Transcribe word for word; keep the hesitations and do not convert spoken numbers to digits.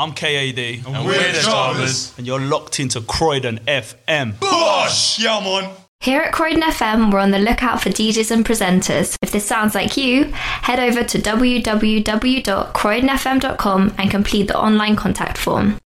I'm K A D. And, and we're the Jarvis. And you're locked into Croydon F M. Bosh! Yeah, man. Here at Croydon F M, we're on the lookout for D Js and presenters. If this sounds like you, head over to w w w dot croydon f m dot com and complete the online contact form.